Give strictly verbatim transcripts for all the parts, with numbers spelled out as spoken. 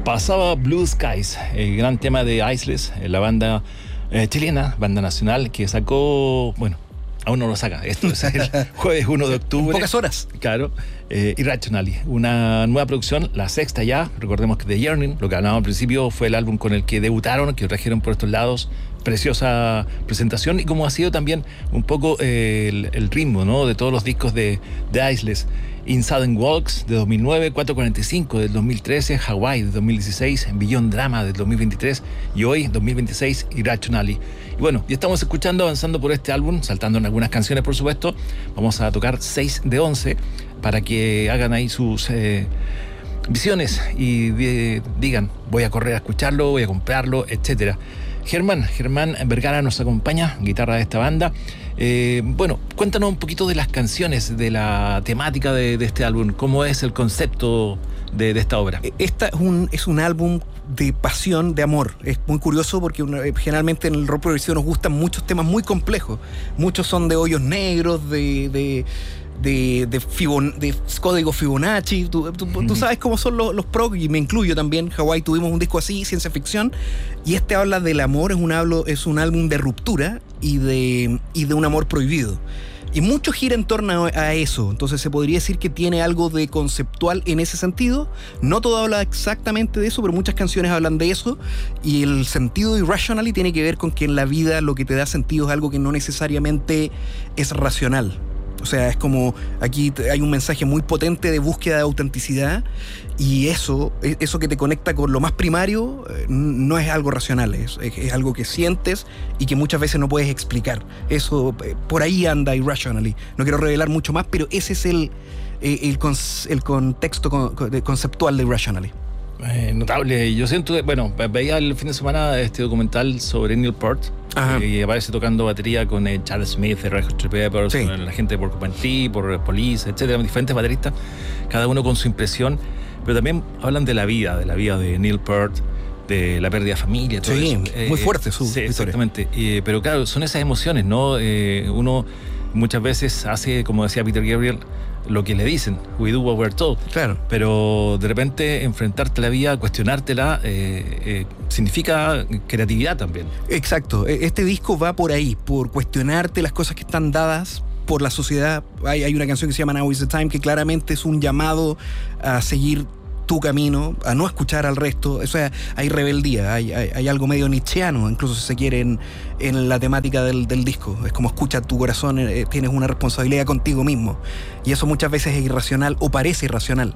Pasaba Blue Skies, el gran tema de Isles, la banda eh, chilena, banda nacional, que sacó, bueno, aún no lo saca, esto es el jueves uno de octubre. En pocas horas. Claro, eh, Irrationally, una nueva producción, la sexta ya. Recordemos que The Yearning, lo que hablábamos al principio, fue el álbum con el que debutaron, que trajeron por estos lados. Preciosa presentación, y como ha sido también un poco eh, el, el ritmo, ¿no?, de todos los discos de, de Isles. In Sudden Walks de dos mil nueve, cuatrocientos cuarenta y cinco del dos mil trece, Hawaii de dos mil dieciséis, Beyond Drama del dos mil veintitrés y hoy, dos mil veintiséis, Irrationally. Y bueno, ya estamos escuchando, avanzando por este álbum, saltando en algunas canciones, por supuesto. Vamos a tocar seis de once para que hagan ahí sus eh, visiones y eh, digan, voy a correr a escucharlo, voy a comprarlo, etcétera. Germán, Germán Vergara nos acompaña, guitarra de esta banda. Eh, bueno, cuéntanos un poquito de las canciones, de la temática de, de este álbum. ¿Cómo es el concepto de, de esta obra? Esta es un, es un álbum de pasión, de amor. Es muy curioso porque una, generalmente en el rock progresivo nos gustan muchos temas muy complejos. Muchos son de hoyos negros, de... de De, de, Fibon, de código Fibonacci. Tú, tú, uh-huh. tú sabes cómo son los, los prog, y me incluyo también. Hawaii tuvimos un disco así, ciencia ficción, y este habla del amor. Es un, hablo, es un álbum de ruptura y de, y de un amor prohibido, y mucho gira en torno a eso. Entonces se podría decir que tiene algo de conceptual en ese sentido. No todo habla exactamente de eso, pero muchas canciones hablan de eso, y el sentido de Irrationally tiene que ver con que en la vida lo que te da sentido es algo que no necesariamente es racional. O sea, es como, aquí hay un mensaje muy potente de búsqueda de autenticidad, y eso, eso que te conecta con lo más primario, no es algo racional, es, es algo que sientes y que muchas veces no puedes explicar. Eso, por ahí anda Irrationally. No quiero revelar mucho más, pero ese es el, el, el contexto conceptual de Irrationally. Eh, notable. Yo siento que, bueno, veía el fin de semana este documental sobre Neil Peart, y eh, aparece tocando batería con eh, Charles Smith, de Red Hot Chili Peppers, sí, con la gente de Porcupine Tree, por Police, etcétera, diferentes bateristas, cada uno con su impresión, pero también hablan de la vida, de la vida de Neil Peart, de la pérdida de familia, todo sí, eso. Eh, muy fuerte su sí, historia. Exactamente. Eh, pero claro, son esas emociones, ¿no? Eh, uno muchas veces hace, como decía Peter Gabriel, lo que le dicen, we do what we're told. Claro. Pero de repente enfrentarte a la vida, cuestionártela, eh, eh, significa creatividad también. Exacto. Este disco va por ahí, por cuestionarte las cosas que están dadas por la sociedad. Hay, hay una canción que se llama Now is the Time, que claramente es un llamado a seguir tu camino, a no escuchar al resto. O sea, hay rebeldía, hay, hay, hay algo medio nietzscheano, incluso si se quiere, en, en la temática del, del disco. Es como escucha tu corazón, eh, tienes una responsabilidad contigo mismo, y eso muchas veces es irracional o parece irracional.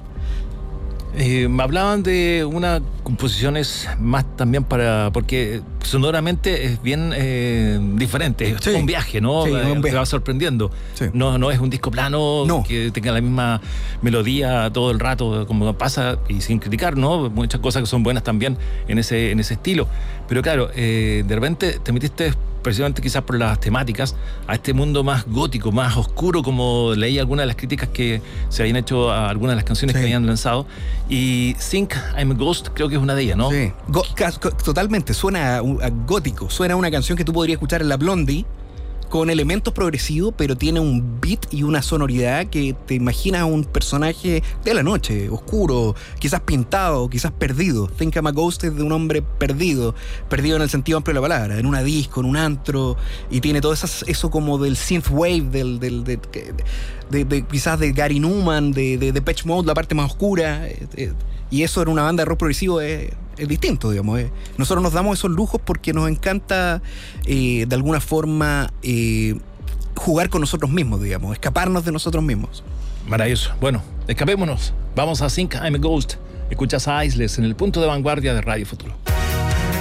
Eh, me hablaban de unas composiciones más también para, porque sonoramente es bien eh, diferente, es sí, un viaje, ¿no? Sí, un viaje. Te va sorprendiendo. Sí. No, no es un disco plano, no, que tenga la misma melodía todo el rato, como pasa, y sin criticar, ¿no? Muchas cosas que son buenas también en ese, en ese estilo. Pero claro, eh, de repente te metiste, precisamente quizás por las temáticas, a este mundo más gótico, más oscuro, como leí algunas de las críticas que se habían hecho a algunas de las canciones sí, que habían lanzado. Y Think I'm a Ghost creo que es una de ellas, ¿no? Sí, Go- totalmente, suena a, a gótico, suena a una canción que tú podrías escuchar en la Blondie, con elementos progresivos, pero tiene un beat y una sonoridad que te imaginas a un personaje de la noche, oscuro, quizás pintado, quizás perdido. Think I'm a Ghost es de un hombre perdido, perdido en el sentido amplio de la palabra, en una disco, en un antro, y tiene todo eso, eso como del synthwave, del, del, de, de, de, de, quizás de Gary Numan, de, de, de Depeche Mode, la parte más oscura, eh, eh, y eso en una banda de rock progresivo es... es distinto, digamos. Eh. Nosotros nos damos esos lujos porque nos encanta eh, de alguna forma eh, jugar con nosotros mismos, digamos, escaparnos de nosotros mismos. Maravilloso. Bueno, escapémonos. Vamos a Think I'm a Ghost. Escuchas a Isles en el punto de vanguardia de Radio Futuro.